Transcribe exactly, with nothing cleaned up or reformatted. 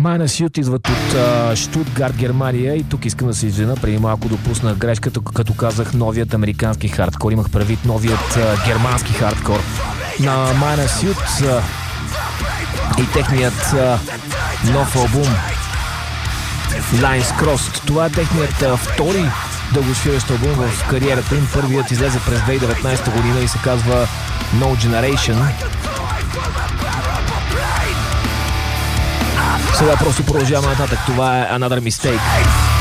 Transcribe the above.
Minus Youth идват от Штутгарт, Германия, и тук искам да се извина. Преди малко допуснах грешката, като казах новият американски хардкор. Имах предвид новият а, германски хардкор на Minus Youth а, и техният а, нов албум Lines Crossed. Това е техният а, втори дългосвирещ албум в кариерата им. Първият излезе през две хиляди и деветнадесета година и се казва No Generation. Сега просто продължаваме нататък. Това е Another Mistake.